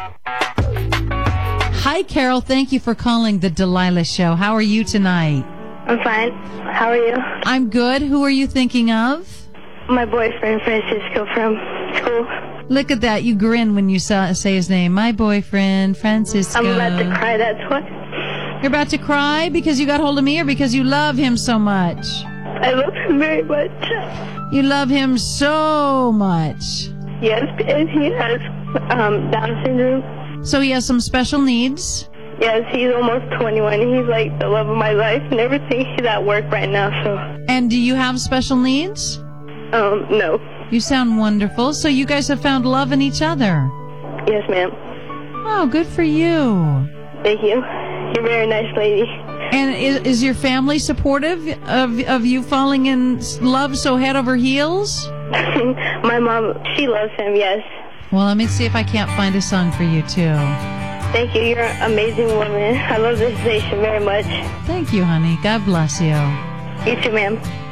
Hi, Carol. Thank you for calling the Delilah Show. How are you tonight? I'm fine. How are you? I'm good. Who are you thinking of? My boyfriend, Francisco, from school. Look at that. You grin when you say his name. My boyfriend, Francisco. I'm about to cry, that's why. You're about to cry because you got hold of me or because you love him so much? I love him very much. You love him so much. Yes, and he has Down syndrome. So he has some special needs? Yes, he's almost 21. He's like the love of my life and everything. He's at work right now, so... And do you have special needs? No. You sound wonderful. So you guys have found love in each other? Yes, ma'am. Oh, good for you. Thank you. You're a very nice lady. And is your family supportive of you falling in love so head over heels? My mom, she loves him, yes. Well, let me see if I can't find a song for you, too. Thank you. You're an amazing woman. I love this station very much. Thank you, honey. God bless you. You too, ma'am.